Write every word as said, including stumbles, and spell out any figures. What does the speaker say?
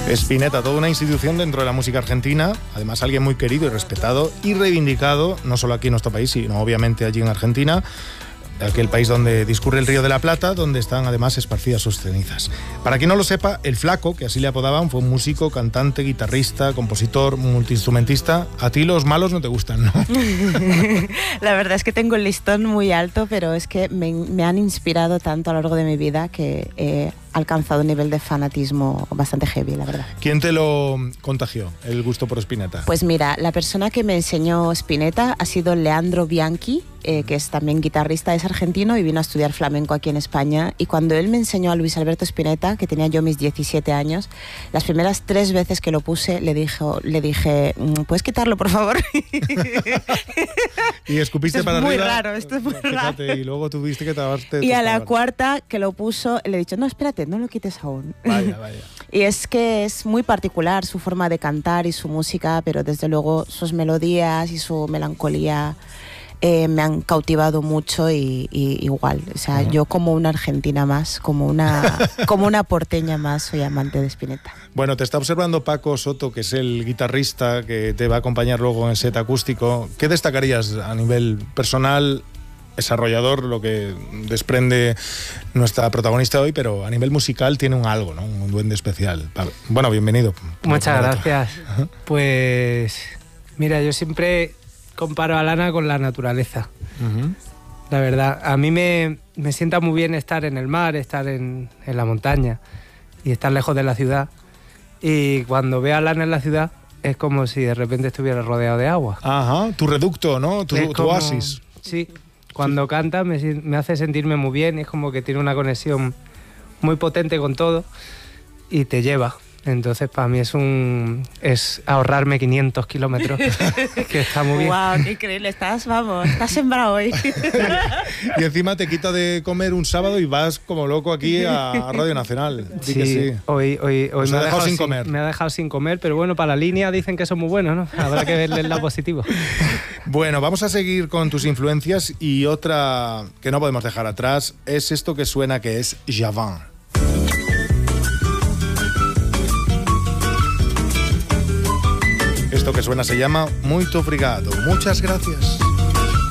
Spinetta, toda una institución dentro de la música argentina, además alguien muy querido y respetado y reivindicado, no solo aquí en nuestro país, sino obviamente allí en Argentina, aquel país donde discurre el Río de la Plata, donde están además esparcidas sus cenizas. Para quien no lo sepa, el Flaco, que así le apodaban, fue un músico, cantante, guitarrista, compositor, multiinstrumentista. A ti los malos no te gustan, ¿no? La verdad es que tengo el listón muy alto, pero es que me, me han inspirado tanto a lo largo de mi vida que he alcanzado un nivel de fanatismo bastante heavy, la verdad. ¿Quién te lo contagió, el gusto por Spinetta? Pues mira, la persona que me enseñó Spinetta ha sido Leandro Bianchi, eh, que es también guitarrista, es argentino y vino a estudiar flamenco aquí en España. Y cuando él me enseñó a Luis Alberto Spinetta, que tenía yo mis diecisiete años, las primeras tres veces que lo puse le, dijo, le dije, ¿puedes quitarlo, por favor? Y escupiste esto para es muy arriba. Raro, esto es muy Fíjate, raro. Y luego tuviste que taparte. Y a la cuarta que lo puso, le he dicho, no, espérate, no lo quites aún. Vaya, vaya. Y es que es muy particular su forma de cantar y su música, pero desde luego sus melodías y su melancolía eh, me han cautivado mucho y, y igual, o sea, uh-huh. yo como una argentina más, como una, como una porteña más, soy amante de Spinetta. Bueno, te está observando Paco Soto, que es el guitarrista que te va a acompañar luego en el set acústico. ¿Qué destacarías a nivel personal? Es arrollador lo que desprende nuestra protagonista hoy, pero a nivel musical tiene un algo, ¿no? Un duende especial. Bueno, bienvenido. Muchas gracias. Ajá. Pues mira, yo siempre comparo a Lana con la naturaleza. Uh-huh. La verdad, a mí me, me sienta muy bien estar en el mar, estar en, en la montaña y estar lejos de la ciudad. Y cuando veo a Lana en la ciudad, es como si de repente estuviera rodeado de agua. Ajá, tu reducto, ¿no? Tu, tu como, oasis. Sí. Cuando sí. canta me, me hace sentirme muy bien, es como que tiene una conexión muy potente con todo y te lleva. Entonces para mí es un es ahorrarme quinientos kilómetros, que está muy bien. ¡Wow! ¡Qué increíble! Estás, vamos, estás sembrado hoy. Y encima te quita de comer un sábado y vas como loco aquí a Radio Nacional. Sí, que sí. hoy, hoy, hoy me, ha ha dejado sin sin, comer. me ha dejado sin comer, pero bueno, para la línea dicen que son muy buenos, ¿no? Habrá que verle el lado positivo. Bueno, vamos a seguir con tus influencias y otra que no podemos dejar atrás es esto que suena, que es Javan. Esto que suena se llama Muito Obrigado. Muchas gracias.